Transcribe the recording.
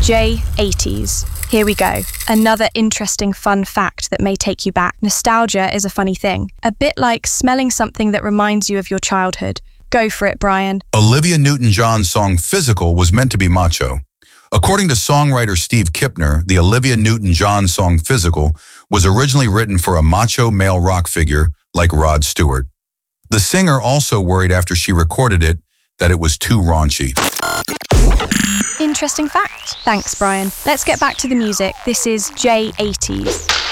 J80s. Here we go. Another interesting fun fact that may take you back. Nostalgia is a funny thing. A bit like smelling something that reminds you of your childhood. Go for it, Brian. Olivia Newton-John's song Physical was meant to be macho. According to songwriter Steve Kipner, the Olivia Newton-John song Physical was originally written for a macho male rock figure like Rod Stewart. The singer also worried after she recorded it that it was too raunchy. Interesting fact. Thanks, Brian. Let's get back to the music. This is J80s.